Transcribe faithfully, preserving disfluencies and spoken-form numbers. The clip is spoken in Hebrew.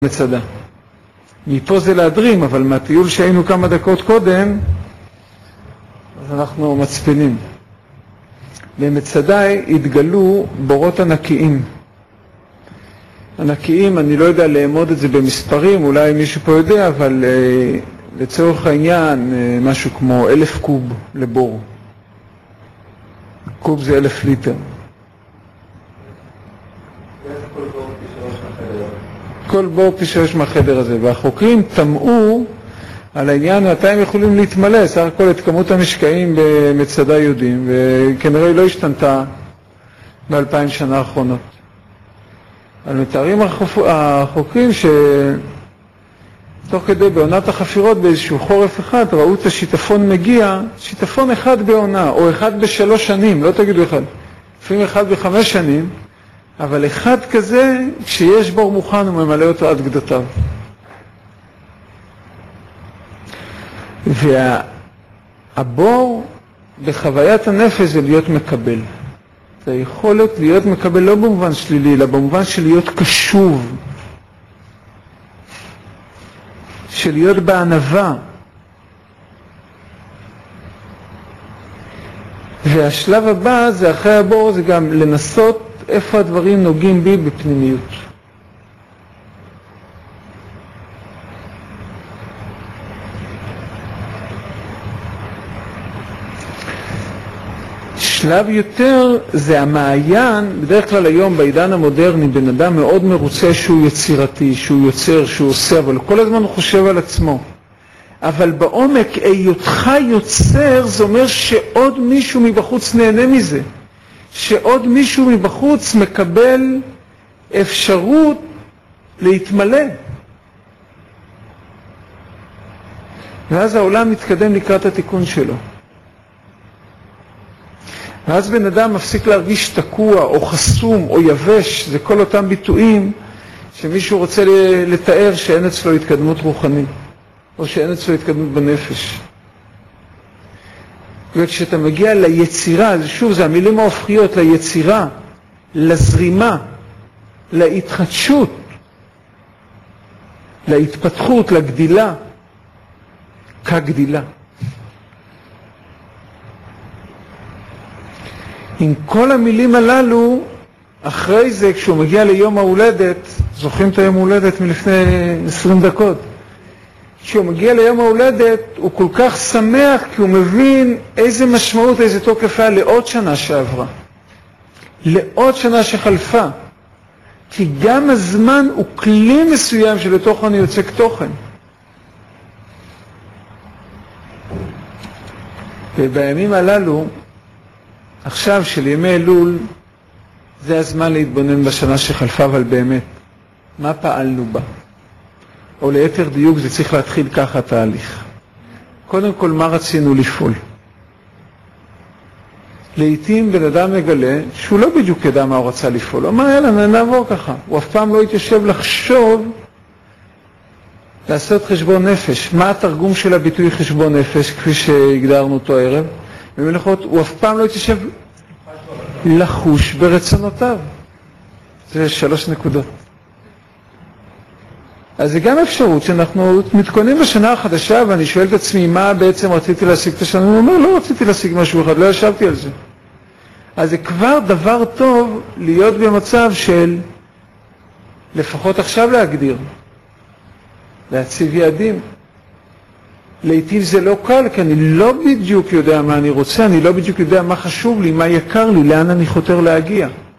מצדה. מפה זה להדרים, אבל מהטיול שהיינו כמה דקות קודם, אז אנחנו מצפינים. במצדה התגלו בורות ענקיים. ענקיים, אני לא יודע לאמוד את זה במספרים, אולי מישהו פה יודע, אבל אה, לצורך העניין, אה, משהו כמו אלף קוב לבור. קוב זה אלף ליטר. כל בור פי שלוש מהחדר הזה, והחוקרים תמעו על העניין מתי הם יכולים להתמלא, סך הכל את כמות המשקעים במצדה יהודים, וכנראה היא לא השתנתה באלפיים שנה האחרונות. אבל מתארים החוקרים שתוך כדי בעונת החפירות באיזשהו חורף אחד ראו את השיטפון מגיע, שיטפון אחד בעונה, או אחד בשלוש שנים, לא תגידו אחד, לפעמים אחד בחמש שנים, אבל אחד כזה, כשיש בור מוכן, הוא ממלא אותו עד גדותיו. והבור בחוויית הנפש זה להיות מקבל. זה היכולת להיות מקבל לא במובן שלילי, אלא במובן של להיות קשוב, של להיות בענווה. והשלב הבא זה אחרי הבור, זה גם לנסות איפה הדברים נוגעים בי בפנימיות. שלב יותר זה המעיין, בדרך כלל היום בעידן המודרני בן אדם מאוד מרוצה שהוא יצירתי, שהוא יוצר, שהוא עושה, אבל כל הזמן הוא חושב על עצמו. אבל בעומק היותך יוצר זה אומר שעוד מישהו מבחוץ נהנה מזה. שעוד מישהו מבחוץ מקבל אפשרות להתמלא. ואז העולם מתקדם לקראת התיקון שלו. ואז בן אדם מפסיק להרגיש תקוע או חסום או יבש, זה כל אותם ביטויים שמישהו רוצה לתאר שאין אצלו התקדמות רוחנית, או שאין אצלו התקדמות בנפש. וכשאתה מגיע ליצירה, שוב, זה המילים ההופכיות, ליצירה, לזרימה, להתחדשות, להתפתחות, לגדילה, כגדילה. עם כל המילים הללו, אחרי זה, כשהוא מגיע ליום ההולדת, זוכרים את היום ההולדת מלפני עשרים דקות, כשהוא מגיע ליום ההולדת, הוא כל כך שמח, כי הוא מבין איזה משמעות, איזה תוקף היה לעוד שנה שעברה. לעוד שנה שחלפה. כי גם הזמן הוא כלי מסוים שלתוכו אני יוצק תוכן. ובימים הללו, עכשיו של ימי אלול, זה הזמן להתבונן בשנה שחלפה, אבל באמת, מה פעלנו בה? או ליתר דיוק זה צריך להתחיל ככה תהליך. קודם כל, מה רצינו לפעול? לעתים בן אדם מגלה שהוא לא בדיוק ידע מה הוא רצה לפעול. הוא אמר, יאללה, נעבור ככה. הוא אף פעם לא התיישב לחשוב, לעשות חשבון נפש. מה התרגום של הביטוי חשבון נפש, כפי שהגדרנו אותו הערב? במלאכות, הוא אף פעם לא התיישב לחוש ברצונותיו. זה שלוש נקודות. אז זה גם אפשרות שאנחנו מתכוננים בשנה החדשה, ואני שואל את עצמי מה בעצם רציתי להשיג את השנה. אני אומר, לא רציתי להשיג משהו אחד, לא ישבתי על זה. אז זה כבר דבר טוב להיות במצב של לפחות עכשיו להגדיר, להציב יעדים. לעתים זה לא קל, כי אני לא בדיוק יודע מה אני רוצה, אני לא בדיוק יודע מה חשוב לי, מה יקר לי, לאן אני חותר להגיע.